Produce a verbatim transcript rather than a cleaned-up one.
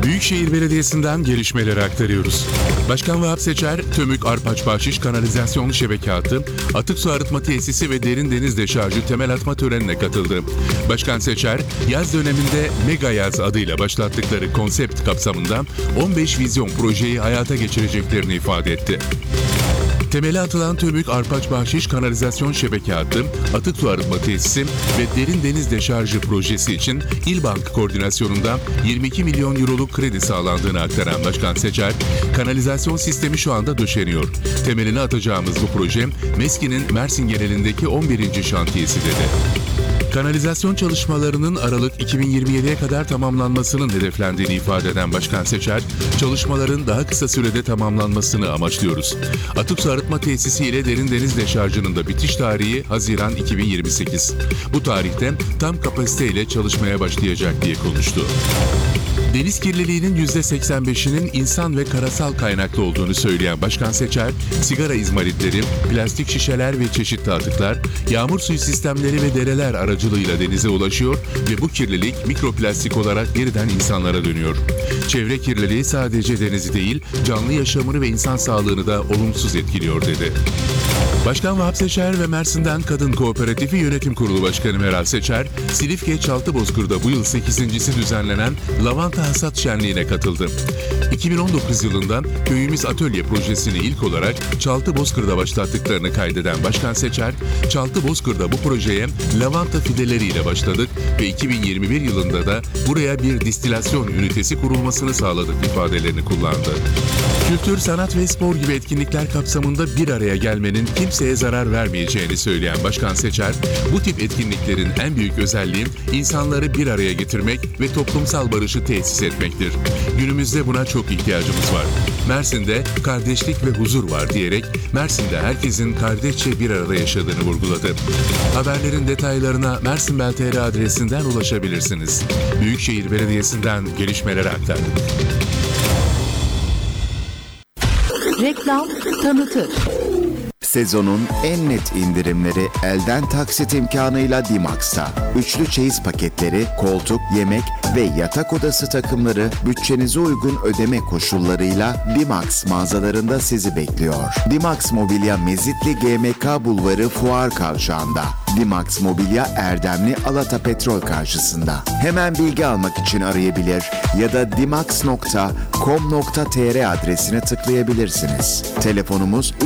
Büyükşehir Belediyesi'nden gelişmeleri aktarıyoruz. Başkan Vahap Seçer, Tömük Arpaç Bahşiş Kanalizasyon Şebeke Hattı, Atık Su Arıtma Tesisi ve Derin Deniz Deşarjı temel atma törenine katıldı. Başkan Seçer, yaz döneminde Mega Yaz adıyla başlattıkları konsept kapsamında on beş vizyon projeyi hayata geçireceklerini ifade etti. Temeli atılan Tömük Arpaç Bahşiş Kanalizasyon Şebeke Hattı, Atık Su Arıtma Tesisi ve Derin Deniz Deşarjı projesi için İlbank koordinasyonunda yirmi iki milyon euroluk kredi sağlandığını aktaran Başkan Seçer, kanalizasyon sistemi şu anda döşeniyor. Temelini atacağımız bu proje, MESKİ'nin Mersin genelindeki on birinci şantiyesi dedi. Kanalizasyon çalışmalarının Aralık iki bin yirmi yediye kadar tamamlanmasının hedeflendiğini ifade eden Başkan Seçer, çalışmaların daha kısa sürede tamamlanmasını amaçlıyoruz. Atık su arıtma tesisi ile derin deniz deşarjının da bitiş tarihi Haziran iki bin yirmi sekiz. Bu tarihte tam kapasite ile çalışmaya başlayacak diye konuştu. Deniz kirliliğinin yüzde seksen beşinin insan ve karasal kaynaklı olduğunu söyleyen Başkan Seçer, sigara izmaritleri, plastik şişeler ve çeşitli atıklar, yağmur suyu sistemleri ve dereler aracılığıyla denize ulaşıyor ve bu kirlilik mikroplastik olarak yeniden insanlara dönüyor. Çevre kirliliği sadece denizi değil, canlı yaşamını ve insan sağlığını da olumsuz etkiliyor dedi. Başkan Vahap Seçer ve Mersin'den Kadın Kooperatifi Yönetim Kurulu Başkanı Meral Seçer, Silifke Çaltıbozkır'da bu yıl sekizincisi düzenlenen Lavanta Hasat Şenliği'ne katıldı. iki bin on dokuz yılında Köyümüz Atölye projesini ilk olarak Çaltıbozkır'da başlattıklarını kaydeden Başkan Seçer, Çaltıbozkır'da bu projeye lavanta fideleriyle başladık ve iki bin yirmi bir yılında da buraya bir distilasyon ünitesi kurulmasını sağladık ifadelerini kullandı. Kültür, sanat ve spor gibi etkinlikler kapsamında bir araya gelmenin kimseye zarar vermeyeceğini söyleyen Başkan Seçer, bu tip etkinliklerin en büyük özelliği insanları bir araya getirmek ve toplumsal barışı tesis etmektir. Günümüzde buna çok ihtiyacımız var. Mersin'de kardeşlik ve huzur var diyerek Mersin'de herkesin kardeşçe bir arada yaşadığını vurguladı. Haberlerin detaylarına mersinbel nokta tr adresinden ulaşabilirsiniz. Büyükşehir Belediyesi'nden gelişmeleri aktardık. Reklam tanıtır. Sezonun en net indirimleri elden taksit imkanıyla Dimax'ta. Üçlü çeyiz paketleri, koltuk, yemek ve yatak odası takımları bütçenize uygun ödeme koşullarıyla Dimax mağazalarında sizi bekliyor. Dimax Mobilya Mezitli G M K Bulvarı Fuar Kavşağı'nda. Dimax Mobilya Erdemli Alata Petrol karşısında. Hemen bilgi almak için arayabilir ya da dimax nokta com nokta tr adresine tıklayabilirsiniz. Telefonumuz